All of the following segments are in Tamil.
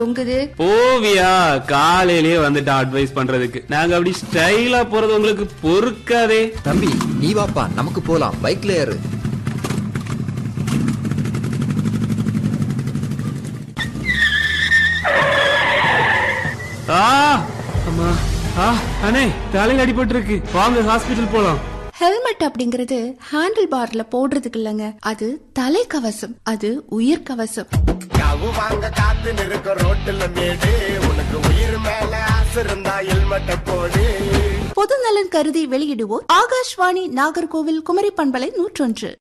உங்குது போவியா காலையிலேயே வந்துட்டு அட்வைஸ் பண்றதுக்கு. நாங்க அப்படி ஸ்டைலா போறது உங்களுக்கு பொறுக்காதே. தம்பி நீ வாப்பா, நமக்கு போலாம், பைக்ல ஏறு. அம்மா அண்ணே, தலையில அடிபட்டு இருக்கு, வாங்க ஹாஸ்பிட்டல் போலாம். ஹெல்மெட் அப்படிங்கறது ஹேண்டில் பார்ல போடுறதுக்கு இல்லங்க, அது தலை கவசம், அது உயிர் கவசம். வாங்க காத்து நிற்க ரோட்டுல மேடு, உனக்கு உயிர் மேல ஆசை இருந்தா ஹெல்மெட்ட போடு. பொது நலன் கருதி வெளியிடுவோர் ஆகாஷ்வாணி நாகர்கோவில் குமரி பண்பலை 101.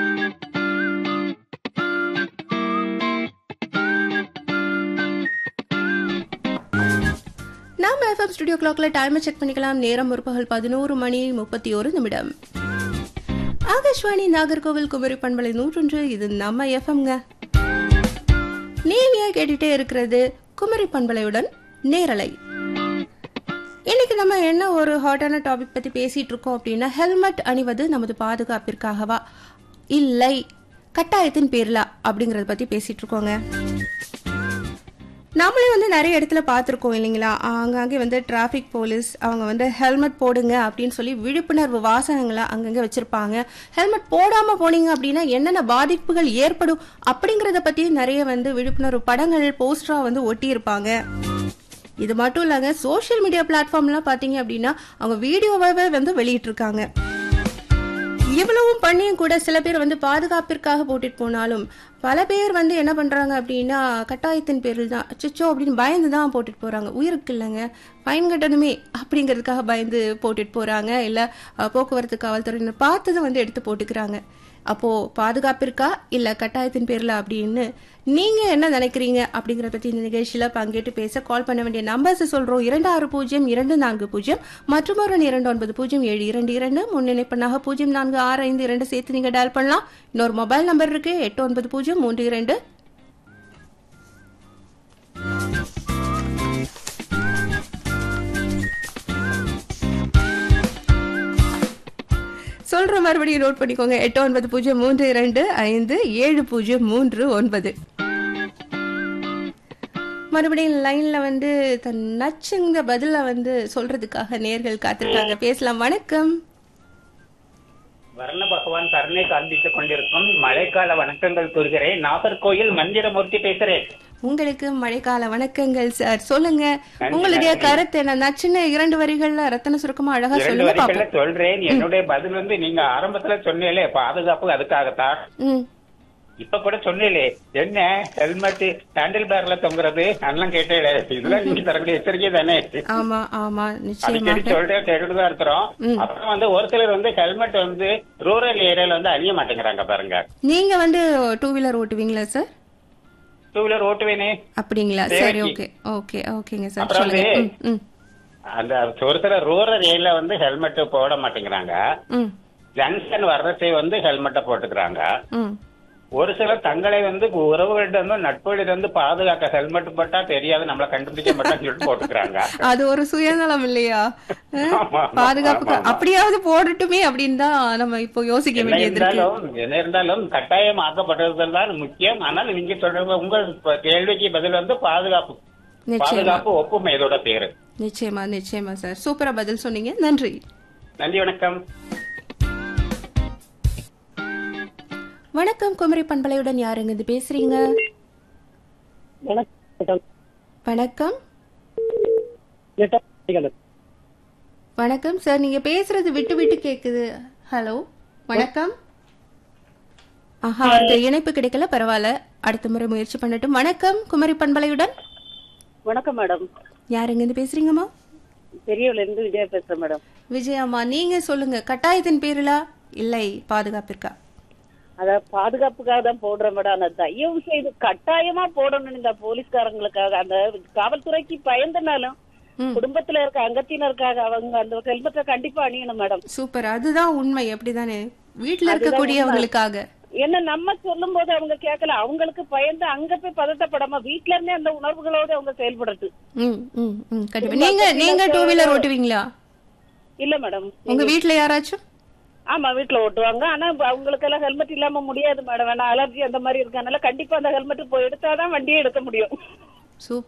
நாம எஃப்எம் ஸ்டுடியோ கிளாக்ல டைமை செக் பண்ணிக்கலாம். நேரம் முற்பகல் 11:31. ஆகாஷ்வாணி நாகர்கோவில் குமரி பண்பலை 101. இது நம்ம எஃப்எம்ங்க. நீங்க கேட்டுட்டே இருக்கிறது குமரி பண்பலையுடன் நேரலை. இன்னைக்கு நம்ம என்ன ஒரு ஹாட்டான டாபிக் பத்தி பேசிட்டு இருக்கோம் அப்படின்னா, ஹெல்மெட் அணிவது நமது பாதுகாப்பிற்காகவா இல்லை கட்டாயத்தின் பேர்ல அப்படிங்கறத பத்தி பேசிட்டு இருக்கோங்க. நம்மளே நிறைய இடத்துல பார்த்துருக்கோம் இல்லைங்களா, அங்கங்கே டிராஃபிக் போலீஸ் அவங்க ஹெல்மெட் போடுங்க அப்படின்னு சொல்லி விழிப்புணர்வு வாசகங்களை அங்கங்கே வச்சிருப்பாங்க. ஹெல்மெட் போடாம போனீங்க அப்படின்னா என்னென்ன பாதிப்புகள் ஏற்படும் அப்படிங்கறத பத்தி நிறைய விழிப்புணர்வு படங்கள் போஸ்டரா ஒட்டி இருப்பாங்க. இது மட்டும் இல்லைங்க, சோசியல் மீடியா பிளாட்ஃபார்ம்லாம் பாத்தீங்க அப்படின்னா அவங்க வீடியோவாவே வெளியிட்டு இருக்காங்க. இவ்வளவும் பண்ணியும் கூட சில பேர் பாதுகாப்பிற்காக போட்டுட்டு போனாலும் பல பேர் என்ன பண்றாங்க அப்படின்னா, கட்டாயத்தின் பேரில் தான் அச்சோ அப்படின்னு பயந்து தான் போட்டுட்டு போறாங்க. உயிருக்கு இல்லைங்க, ஃபைன் கட்டணுமே அப்படிங்கிறதுக்காக பயந்து போட்டுட்டு போறாங்க. இல்ல போக்குவரத்து காவல்துறையினர் பார்த்ததை எடுத்து போட்டுக்கிறாங்க. அப்போ பாதுகாப்பிற்கா இல்ல கட்டாயத்தின் பேர்ல அப்படின்னு நீங்க என்ன நினைக்கிறீங்க அப்படிங்கறத பத்தி இந்த நிகழ்ச்சியில பங்கேற்று பேச கால் பண்ண வேண்டிய நம்பர்ஸ் சொல்றோம். 260240 மற்றும் ஒரு 290722 முன்னிணைப்பனாக 0465 சேர்த்து நீங்க டயல் பண்ணலாம். இன்னொரு மொபைல் நம்பர் இருக்கு 890332. சொல்ற மறுபடியும் நோட் பண்ணிக்கோங்க, 8903257039. மறுபடியும் லைன்ல தன் நச்சுங்க பதில சொல்றதுக்காக நேர்கள் காத்திருக்காங்க. பேசலாம். வணக்கம். வர்ண பகவான் கருணை காண்பித்துக் கொண்டிருக்கும் மழைக்கால வணக்கங்கள் கூறுகிறேன். நாகர்கோயில் மந்திரமூர்த்தி பேசுறேன். உங்களுக்கு மழைக்கால வணக்கங்கள் சார். சொல்லுங்க, உங்களுடைய கருத்து என்ன? நச்சுன்னு 2 வரிகள்ல ரத்தன சுருக்கமா அழகா சொல்லுங்க. சொல்றேன். என்னுடைய பதில் நீங்க ஆரம்பத்துல சொன்னீங்களே பாதுகாப்பு, அதுக்காகத்தான். இப்ப கூட சொன்னீங்களே என்ன ஹெல்மெட் ஹேண்டில் பேர்ல தொங்குறது அதெல்லாம் கேட்டே, இதெல்லாம் நீங்க தரக்கூடிய எச்சரிக்கை தானே? ஆமா ஆமா, அடிக்கடி சொல்லிட்டு கேட்டுதான் இருக்கிறோம். அப்புறம் ஒரு சிலர் ஹெல்மெட் ரூரல் ஏரியால அணிய மாட்டேங்கிறாங்க பாருங்க. நீங்க 2 வீலர் ஓட்டுவீங்களா சார்? 2 வீலர் ஓட்டுவேனே. அப்படிங்களா? சரி, ஓகே ஓகே ஓகேங்க சார். அப்புறம் அந்த ஒரு சில ரூரல் ஏரியால ஹெல்மெட் போட மாட்டேங்கிறாங்க. ஜங்ஷன் வர்றதை ஹெல்மெட்டை போட்டுக்கிறாங்க. ஒரு சிலர் தங்களை உறவுகளிடம் நட்புகளிடம் பாதுகாக்க ஹெல்மெட் போட்டா தெரியாது, நம்மள கண்டுபிடிக்க மாட்டான்னு சொல்லிட்டு போட்டுக்கிறாங்க. அது ஒரு சுயநலம் இல்லையா? பாதுகாப்பு அப்படியாவது போடட்டுமே அப்படின்னு தான் நம்ம இப்போ யோசிக்க வேண்டியது. என்ன இருந்தாலும் கட்டாயம் ஆக்கப்பட்டதுதான் தான் முக்கியம். ஆனால் நீங்க சொல்ற உங்க கேள்விக்கு பதில் பாதுகாப்பு, பாதுகாப்பு ஒப்புமை இதோட பேரு. நிச்சயமா நிச்சயமா சார், சூப்பரா பதில் சொன்னீங்க. நன்றி. நன்றி, வணக்கம். வணக்கம். குமரி பண்பலையுடன் யாருங்க இது பேசுறீங்க? வணக்கம். வணக்கம் சார், நீங்க பேசுறது விட்டு விட்டு கேக்குது. ஹலோ வணக்கம். ஆஹா, அந்த இணைப்பு கிடைக்கல, பரவாயில்ல, அடுத்த முறை முயற்சி பண்ணட்டும். வணக்கம். குமரி பண்பலையுடன். வணக்கம் மேடம். யாருங்க இது பேசுறீங்கம்மா? பெரியவள இருந்து விஜயா பேசுறேன் மேடம். விஜயாம்மா, நீங்க சொல்லுங்க, கட்டாயத்தின் பேரிலா இல்லை பாதுகாப்பிற்கா? அத பாதுகாப்புக்காக தான் போடுறேன் மேடம். அந்த தயவு செய்து கட்டாயமா போடணும் இந்த போலீஸ்காரங்களுக்காக. அந்த காவல்துறைக்கு பயந்தனாலும் குடும்பத்துல இருக்க அங்கத்தினருக்காக அவங்க அந்த ஹெல்மெட்டை கண்டிப்பா அணியணும் மேடம். சூப்பர், அதுதான் உண்மை. அப்படிதானே? வீட்டுல இருக்கக்கூடியவங்களுக்காக என்ன நம்ம சொல்லும் போது அவங்க கேட்கல, அவங்களுக்கு பயந்து அங்க போய் பதட்டப்படாம வீட்டுல இருந்தே அந்த உணர்வுகளோட அவங்க செயல்படுறது. நீங்க 2 வீலர் ஓட்டுவீங்களா? இல்ல மேடம். உங்க வீட்டுல யாராச்சும்? ஆமா, வீட்டுல ஓட்டுவாங்க. ஆனா அவங்களுக்கு எல்லாம் ஹெல்மெட் இல்லாம முடியாது மேடம். வேணா அலர்ஜி அந்த மாதிரி இருக்கனால கண்டிப்பா அந்த ஹெல்மெட் போய் எடுத்தாதான் வண்டியே எடுக்க முடியும்.